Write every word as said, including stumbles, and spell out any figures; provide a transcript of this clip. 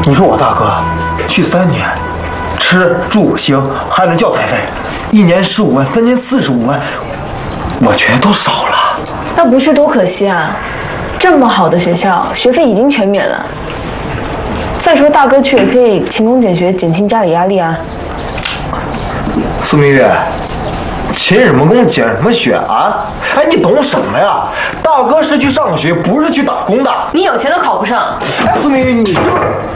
你说我大哥去三年，吃住行还能教材费，一年十五万，三年四十五万，我觉得都少了。 那不是多可惜啊！这么好的学校，学费已经全免了。再说大哥去也可以勤工俭学，减轻家里压力啊。 苏明月，勤什么工俭什么学啊？哎，你懂什么呀？大哥是去上学，不是去打工的。 你有钱都考不上。 苏明月，你这。